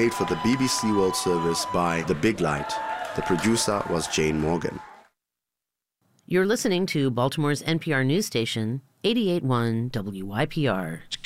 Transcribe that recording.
played for the BBC World Service by The Big Light. The producer was Jane Morgan. You're listening to Baltimore's NPR news station, 88.1 WYPR.